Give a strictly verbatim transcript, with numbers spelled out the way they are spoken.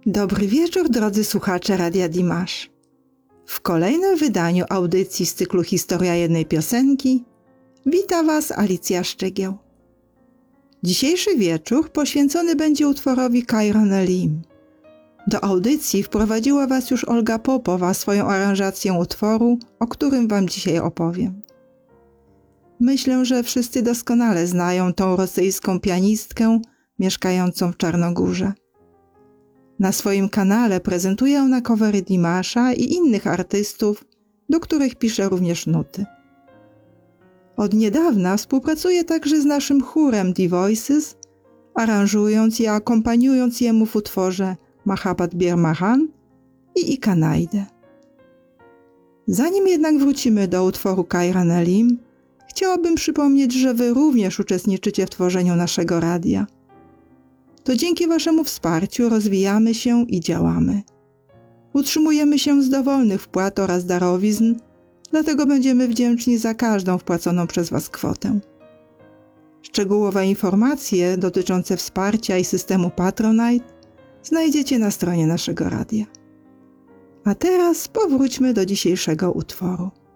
Dobry wieczór, drodzy słuchacze Radia Dimash. W kolejnym wydaniu audycji z cyklu Historia jednej piosenki wita Was Alicja Szczygieł. Dzisiejszy wieczór poświęcony będzie utworowi Kairon Elim. Do audycji wprowadziła Was już Olga Popowa swoją aranżacją utworu, o którym Wam dzisiaj opowiem. Myślę, że wszyscy doskonale znają tą rosyjską pianistkę mieszkającą w Czarnogórze. Na swoim kanale prezentuje ona covery Dimasha i innych artystów, do których pisze również nuty. Od niedawna współpracuje także z naszym chórem The Voices, aranżując i akompaniując jemu w utworze Mahabat Bir Mahan i Ikanajde. Zanim jednak wrócimy do utworu Kairon Elim, chciałabym przypomnieć, że Wy również uczestniczycie w tworzeniu naszego radia. To dzięki Waszemu wsparciu rozwijamy się i działamy. Utrzymujemy się z dowolnych wpłat oraz darowizn, dlatego będziemy wdzięczni za każdą wpłaconą przez Was kwotę. Szczegółowe informacje dotyczące wsparcia i systemu Patronite znajdziecie na stronie naszego radia. A teraz powróćmy do dzisiejszego utworu.